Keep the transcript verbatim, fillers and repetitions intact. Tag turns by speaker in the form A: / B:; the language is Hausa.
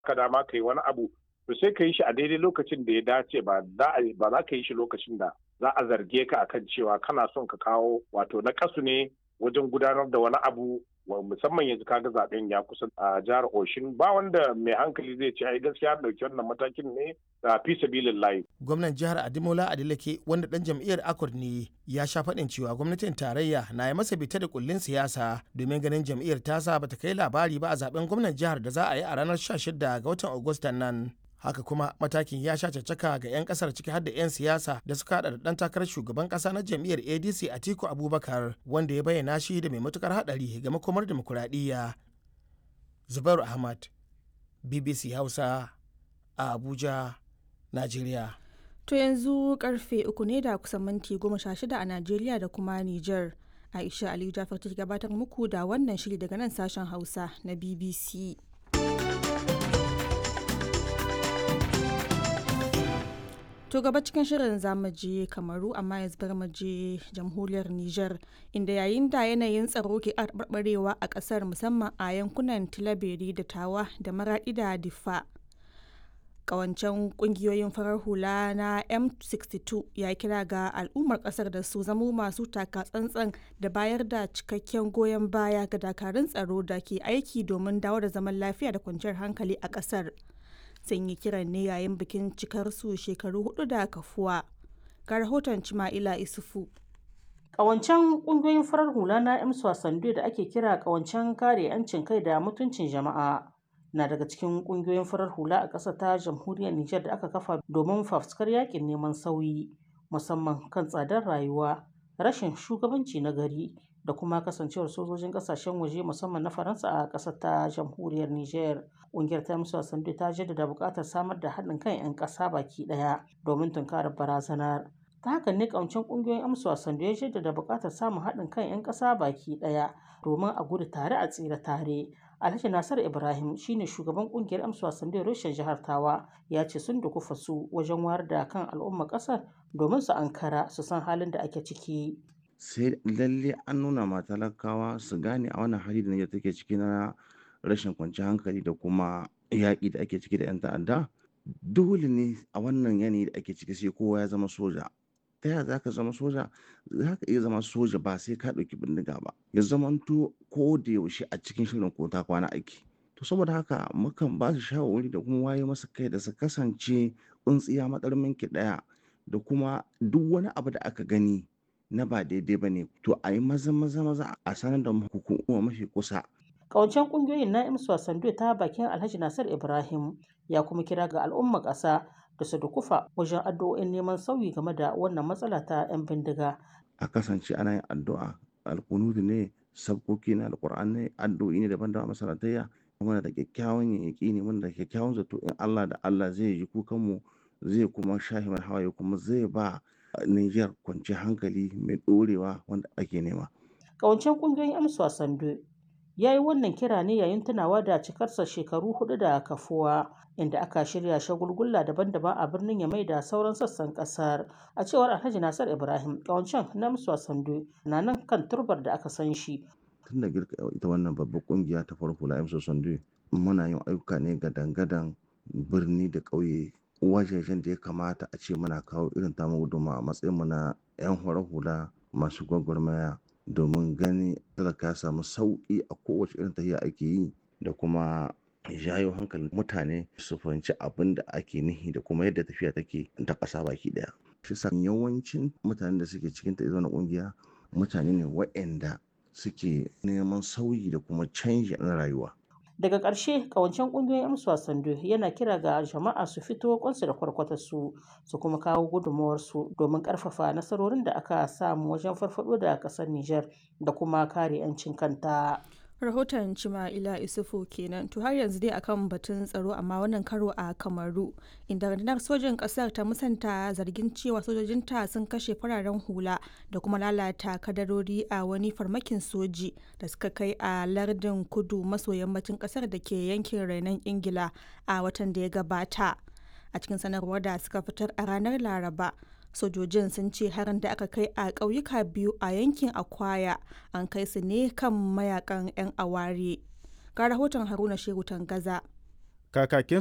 A: ka dama ka yi wani abu to sai ka yi shi a daidai lokacin da ya dace ba za ka yi shi lokacin da za a zarge ka akan cewa kana son ka kawo wato na kasu ne wajen gudanar da wani abu musamman yanzu kaga zaben ya kusa a jihar Oshin ba wanda mai hankali zai ce ai gaskiya dauki wannan matakin ne da fi sabilillahi.
B: Gwamnan jihar Adimola Adeleke wanda dan jam'iyyar Accord ne ya sha faɗin cewa gwamnatin tarayya na yi masa bita da kullin siyasa domin ganin jam'iyyar tasa bata kai labari ba a zaben gwamnan jihar da za a yi a ranar sha shida ga watan Agustan nan. Haka kuma matakin ya sha caccaka ga 'yan kasar ciki har da 'yan siyasa da suka hada da dan takarar shugaban kasa na jam'iyyar A D C Atiku Abubakar wanda ya bayyana shi da mai matukar hadari ga makomar demokuraɗiyya. Zubairu Ahmad, B B C Hausa, a Abuja, Najeriya.
C: To yanzu karfe uku ne da kusan minti goma sha shida a Najeriya da kuma Nijar. Aisha Aliyu Jafar ta gabatar muku da wannan shiri daga nan sashen Hausa na B B C. To gaba cikin shirin zamu je Kamaru amma yanzu bar mu je jamhuriyar Nijar inda yayin da yanayin tsaro ke barbarewa a kasar musamman a yankunan Tilaberi da Tawa da Maradi da Diffa. Kawancen kungiyoyin farar hula na M sixty-two ya kira ga al'ummar kasar da su zamo masu taka tsantsan da bayar da cikakken goyon baya ga dakarun tsaro da ke aiki domin dawo da zaman lafiya da kwanciyar hankali a kasar. Sun yi kiran ne yayin bikin cikar su shekaru hudu da kafuwa. Ga rahoton Cima'ila Isufu.
D: Ƙawancen ƙungiyoyin farar hula na M Swasandu da ake kira ƙawancen kare 'yancin kai da mutuncin jama'a na daga cikin ƙungiyoyin farar hula a ƙasar ta jamhuriyar Nijar da aka kafa domin fafutukar yakin neman sauyi musamman kan tsadar rayuwa, rashin shugabanci na gari da kuma kasancewar sojojin kasashen waje musamman na Faransa a ƙasar ta jamhuriyar Nijar. Ƙungiyar ta musu Sandu ta jaddada buƙatar samar da haɗin kan 'yan ƙasa baki ɗaya domin tunkarar barazanar. Ta haka ne ƙawancen ƙungiyoyin amsa Sandu ya jaddada buƙatar samun haɗin kan 'yan ƙasa baki ɗaya domin a gudu tare a tsira tare. Alhaji Nasir Ibrahim shine shugaban ƙungiyar amsa Sandu reshen jihar Tawa ya ce sun dukufa su wajen wayar da kan al'ummar ƙasar domin su ankara su san halin da ake ciki.
E: Sai lalle an nuna ma talakawa su gane a wannan hali da Nijar take ciki na rashin kwanciyar hankali da kuma yaƙi da ake ciki da 'yan ta'adda dole ne a wannan yanayi da ake ciki sai kowa ya zama soja. Ta yaya za ka zama soja? Za ka iya zama soja ba sai ka ɗauki bindiga ba, ya zamanto ko da yaushe a cikin shirin ko ta kwana aiki. To saboda haka mukan ba su shawarwari da kuma waye masa kai da su kasance tsuntsiya matsarmin ki ɗaya da kuma duk wani abu da aka gani na ba daidai ba ne to a yi maza maza maza a sanar da hukuma mafi kusa.
D: Ƙawancen ƙungiyoyin na imsu Sandu ta bakin Alhaji Nasir Ibrahim ya kuma kira ga al'ummar ƙasa da su dukufa wajen addu'o'in neman sauyi game da wannan matsala ta 'yan bindiga.
E: A kasance ana yin addu'a, alkunudu ne, sabkoki na alƙur'an ne, addu'o'i ne daban-daban masalatayya. Muna da kyakkyawan yaƙini, muna da kyakkyawan zato in Allah da Allah zai ji kukanmu zai kuma shahi mai hawaye kuma zai ba Niger kwanciyar hankali mai ɗorewa wanda ake nema.
D: Ƙawancen ƙungiyoyin amsa Sandu ya yi wannan kira ne yayin tunawa da cikarsa shekaru hudu da kafuwa inda aka shirya shagulgulla daban-daban a birnin Yamai da sauran sassan kasar. A cewar Alhaji Nasir Ibrahim, ƙawancen na amsa Sandu na nan kan turbar da aka san shi.
E: Tun da girka ita wannan babbar ƙungiya ta farko la amsa Sandu muna yin ayyuka ne ga dangadan birni da ƙauye wajejen da ya kamata a ce muna kawo irin tamu gudunmawa a matsayin mu na 'yan horar hula masu gwagwarmaya domin gani talaka ya samu sauƙi a kowace irin tafiya ake yi da kuma jayo hankalin mutane su fahimci abin da ake nihi da kuma yadda tafiya take ta ƙasa baki ɗaya. Shi sa yawancin mutanen da suke cikin ta na ƙungiya mutane ne waɗanda suke neman sauyi da kuma canji na rayuwa.
D: Daga ƙarshe ƙawancen ƙungiyoyin amsa Sandu yana kira ga jama'a su fito kwansu da kwarkwatarsu su kuma kawo gudunmawarsu domin ƙarfafa nasarorin da aka samu wajen farfaɗo da ƙasar Nijar da kuma kare 'yancin kanta.
C: Rahoton Cima'ila Isufu kenan. To har yanzu dai akan batun tsaro amma wannan karo a Kamaru inda rundunar sojin kasar ta musanta zargin cewa sojojinta sun kashe fararen hula da kuma lalata kadarori a wani farmakin soji da suka kai a lardin kudu maso yammacin kasar da ke yankin rainon Ingila a watan da ya gabata. A cikin sanarwar da suka fitar a ranar Laraba, sojojin sun ce harin da aka kai a ƙauyuka biyu a yankin Akwaya an kai su ne kan mayakan 'yan aware. Ga rahoton Haruna Shehu Tangaza.
F: Kakakin